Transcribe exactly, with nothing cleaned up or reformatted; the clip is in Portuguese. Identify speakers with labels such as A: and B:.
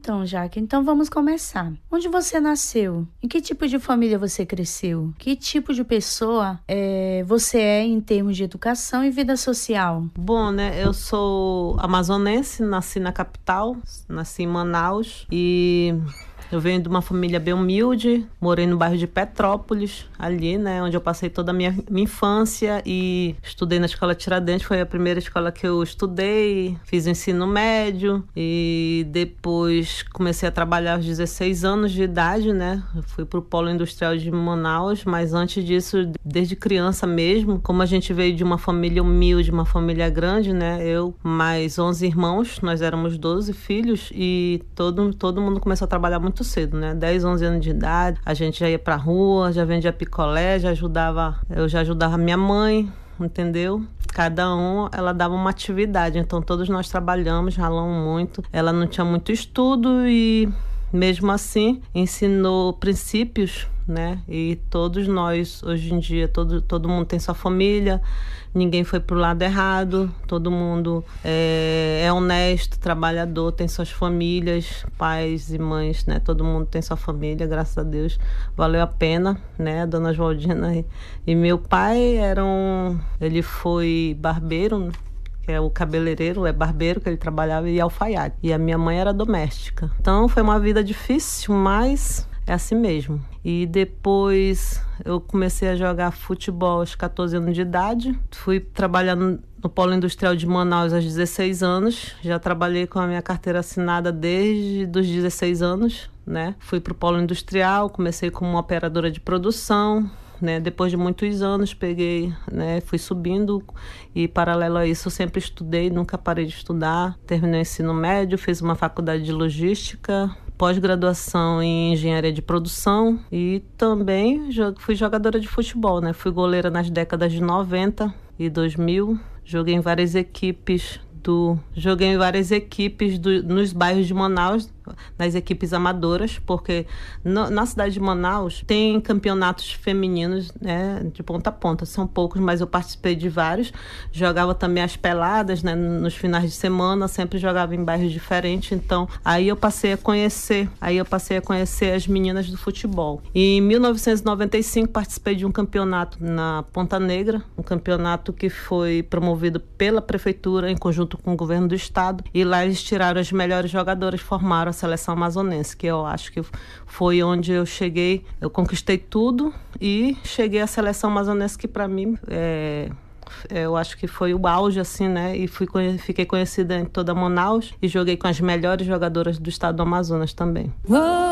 A: Então, Jaque, então vamos começar. Onde você nasceu? Em que tipo de família você cresceu? Que tipo de pessoa é, você é em termos de educação e vida social?
B: Bom, né, eu sou amazonense, nasci na capital, nasci em Manaus e eu venho de uma família bem humilde, morei no bairro de Petrópolis, ali, né, onde eu passei toda a minha, minha infância e estudei na escola Tiradentes, foi a primeira escola que eu estudei, fiz ensino médio e depois comecei a trabalhar aos dezesseis anos de idade, né, eu fui pro Polo Industrial de Manaus, mas antes disso, desde criança mesmo, como a gente veio de uma família humilde, uma família grande, né, eu mais onze irmãos, nós éramos doze filhos e todo, todo mundo começou a trabalhar muito cedo, né? dez, onze anos de idade, a gente já ia pra rua, já vendia picolé, já ajudava, eu já ajudava minha mãe, entendeu? Cada um, ela dava uma atividade, então todos nós trabalhamos, ralamos muito. Ela não tinha muito estudo e mesmo assim ensinou princípios, né? E todos nós, hoje em dia, todo, todo mundo tem sua família, ninguém foi pro lado errado, todo mundo é, é honesto, trabalhador, tem suas famílias, pais e mães, né? Todo mundo tem sua família, graças a Deus, valeu a pena, né? A dona Joaldina e, e meu pai eram, ele foi barbeiro, né? Que é o cabeleireiro, é barbeiro que ele trabalhava e alfaiate. E a minha mãe era doméstica. Então foi uma vida difícil, mas é assim mesmo. E depois eu comecei a jogar futebol aos catorze anos de idade. Fui trabalhar no, no Polo Industrial de Manaus aos dezesseis anos. Já trabalhei com a minha carteira assinada desde os dezesseis anos, né? Fui para o Polo Industrial, comecei como uma operadora de produção. Né? Depois de muitos anos, peguei, né? Fui subindo e, paralelo a isso, eu sempre estudei, nunca parei de estudar. Terminei o ensino médio, fiz uma faculdade de logística, pós-graduação em engenharia de produção e também fui jogadora de futebol, né? Fui goleira nas décadas de noventa e dois mil, joguei em várias equipes do... Joguei em várias equipes do, nos bairros de Manaus, nas equipes amadoras, porque no, na cidade de Manaus tem campeonatos femininos, né, de ponta a ponta, são poucos, mas eu participei de vários, jogava também as peladas, né, nos finais de semana, sempre jogava em bairros diferentes, então aí eu passei a conhecer, aí eu passei a conhecer as meninas do futebol. E em mil novecentos e noventa e cinco participei de um campeonato na Ponta Negra, um campeonato que foi promovido pela prefeitura em conjunto com o governo do estado, e lá eles tiraram as melhores jogadoras, formaram a seleção amazonense, que eu acho que foi onde eu cheguei, eu conquistei tudo e cheguei à seleção amazonense, que para mim é, eu acho que foi o auge, assim, né? E fui, fiquei conhecida em toda Manaus e joguei com as melhores jogadoras do estado do Amazonas também.